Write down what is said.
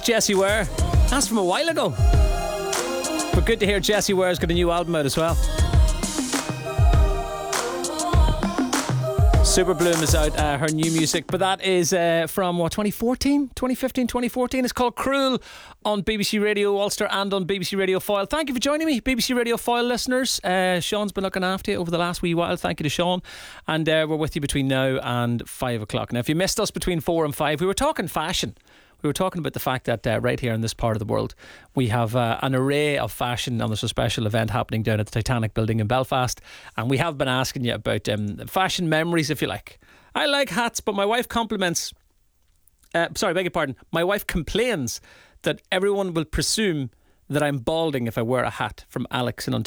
Jessie Ware. That's from a while ago. But good to hear Jessie Ware's got a new album out as well. Super Bloom is out, her new music, but that is from 2014, 2015, 2014. It's called Cruel on BBC Radio Ulster and on BBC Radio Foyle. Thank you for joining me, BBC Radio Foyle listeners. Sean's been looking after you over the last wee while. Thank you to Sean, and we're with you between now and 5 o'clock. Now, if you missed us between 4 and 5, we were talking fashion. We were talking about the fact that right here in this part of the world we have an array of fashion, and there's a special event happening down at the Titanic building in Belfast, and we have been asking you about fashion memories, if you like. I like hats, but my wife compliments my wife complains that everyone will presume that I'm balding if I wear a hat. From Alex in Ontario.